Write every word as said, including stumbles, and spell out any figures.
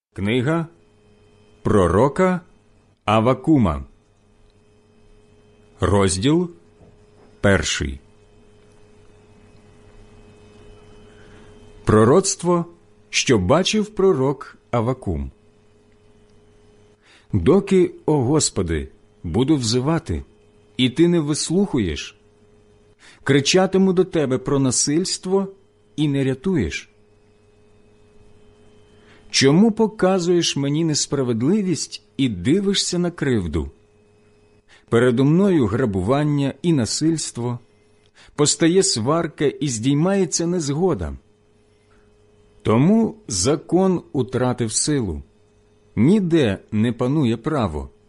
Книга пророка Аввакума, розділ перший. Пророцтво, що бачив пророк Аввакум. Доки, о Господи, буду взивати, і Ти не вислухуєш, кричатиму до Тебе про насильство і не рятуєш. Чому показуєш мені несправедливість і дивишся на кривду? Передо мною грабування і насильство, постає сварка і здіймається незгода. Тому закон утратив силу, ніде не панує право.